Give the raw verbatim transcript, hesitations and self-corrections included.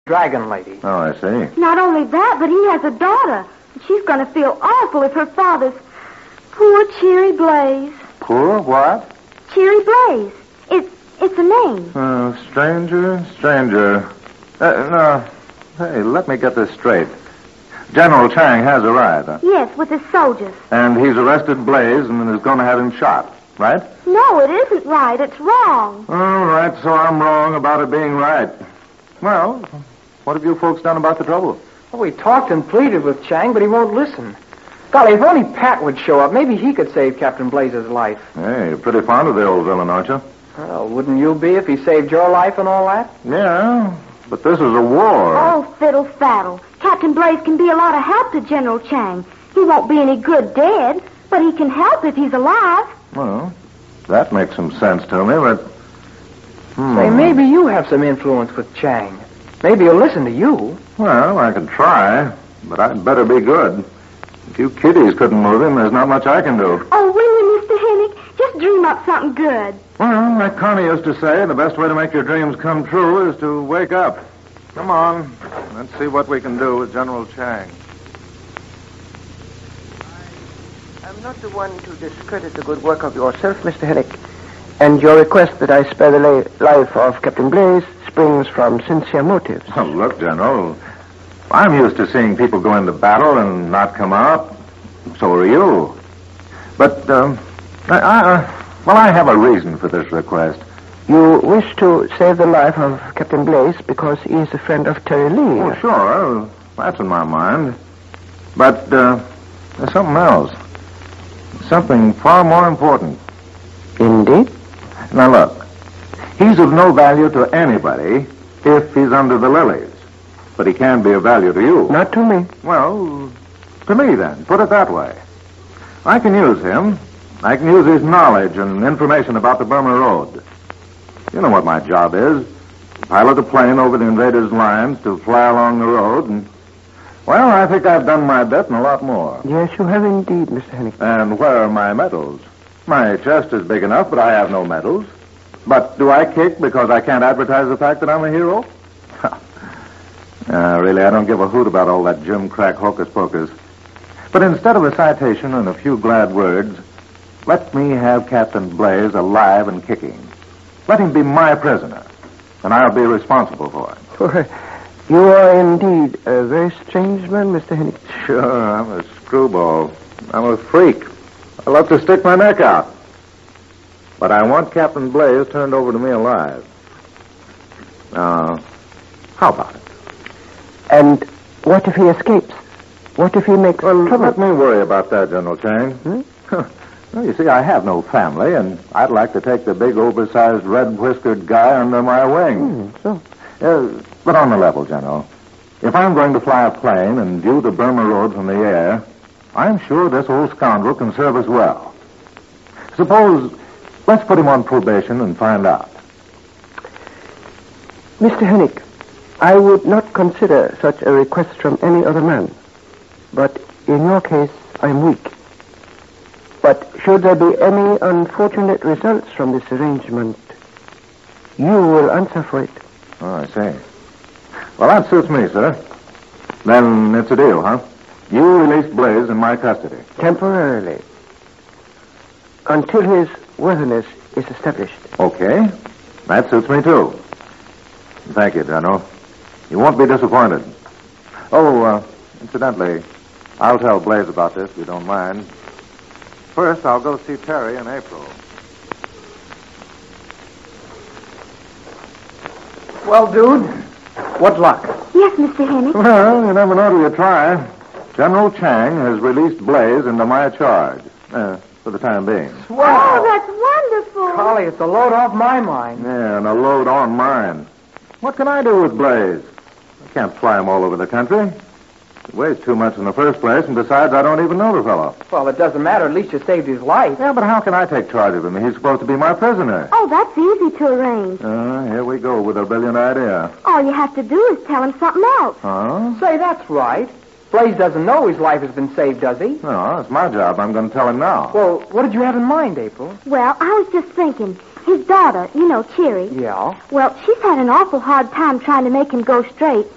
dragon lady. Oh, I see. Not only that, but he has a daughter. She's going to feel awful if her father's... Poor Cheery Blaze. Poor what? Cheery Blaze. It's, it's a name. Oh, stranger, stranger. Uh, no. Hey, let me get this straight. General Chang has arrived. Huh? Yes, with his soldiers. And he's arrested Blaze and is going to have him shot, right? No, it isn't right. It's wrong. All right, so I'm wrong about it being right. Well, what have you folks done about the trouble? Well, we talked and pleaded with Chang, but he won't listen. Golly, if only Pat would show up, maybe he could save Captain Blaze's life. Hey, you're pretty fond of the old villain, aren't you? Well, wouldn't you be if he saved your life and all that? Yeah, but this is a war. Oh, fiddle faddle. Captain Blaze can be a lot of help to General Chang. He won't be any good dead, but he can help if he's alive. Well, that makes some sense to me, but... Hmm. Say, maybe you have some influence with Chang. Maybe he'll listen to you. Well, I could try, but I'd better be good. If you kiddies couldn't move him, there's not much I can do. Oh, will you, Mister Hennick? Just dream up something good. Well, like Connie used to say, the best way to make your dreams come true is to wake up. Come on. Let's see what we can do with General Chang. I'm not the one to discredit the good work of yourself, Mister Hennick. And your request that I spare the la- life of Captain Blaze springs from sincere motives. Oh, look, General, I'm used to seeing people go into battle and not come out. So are you. But, um, I, I, well, I have a reason for this request. You wish to save the life of Captain Blaze because he is a friend of Terry Lee. Oh, sure. That's in my mind. But, uh, there's something else. Something far more important. Indeed? Now, look. He's of no value to anybody if he's under the lilies. But he can be of value to you. Not to me. Well, to me, then. Put it that way. I can use him. I can use his knowledge and information about the Burma Road. You know what my job is. Pilot a plane over the invaders' lines to fly along the road and... Well, I think I've done my bit and a lot more. Yes, you have indeed, Mister Hennick. And where are my medals? My chest is big enough, but I have no medals. But do I kick because I can't advertise the fact that I'm a hero? uh, really, I don't give a hoot about all that Jim Crack hocus-pocus. But instead of a citation and a few glad words, let me have Captain Blaze alive and kicking. Let him be my prisoner, and I'll be responsible for it. You are indeed a very strange man, Mister Hennick. Sure, I'm a screwball. I'm a freak. I love to stick my neck out. But I want Captain Blaze turned over to me alive. Now, how about it? And what if he escapes? What if he makes Well, trouble? let me worry about that, General Chang. Hmm? Well, you see, I have no family, and I'd like to take the big, oversized, red-whiskered guy under my wing. Hmm, so? Uh, but on the level, General, if I'm going to fly a plane and view the Burma Road from the air, I'm sure this old scoundrel can serve us well. Suppose, let's put him on probation and find out. Mister Hennick, I would not consider such a request from any other man. But in your case, I'm weak. But should there be any unfortunate results from this arrangement, you will answer for it. Oh, I see. Well, that suits me, sir. Then it's a deal, huh? You release Blaze in my custody. Temporarily. Until his worthiness is established. Okay. That suits me, too. Thank you, General. You won't be disappointed. Oh, uh, incidentally, I'll tell Blaze about this, if you don't mind. First, I'll go see Terry in April. Well, dude, what luck? Yes, Mister Hennick. Well, you never know till you try. General Chang has released Blaze into my charge, uh, for the time being. Oh, that's wonderful. Golly, it's a load off my mind. Yeah, and a load on mine. What can I do with Blaze? I can't fly him all over the country. He weighs too much in the first place, and besides, I don't even know the fellow. Well, it doesn't matter. At least you saved his life. Yeah, but how can I take charge of him? He's supposed to be my prisoner. Oh, that's easy to arrange. Uh, here we go with a brilliant idea. All you have to do is tell him something else. Huh? Say, that's right. Blaze doesn't know his life has been saved, does he? No, it's my job. I'm going to tell him now. Well, what did you have in mind, April? Well, I was just thinking. His daughter, you know, Cheery. Yeah? Well, she's had an awful hard time trying to make him go straight.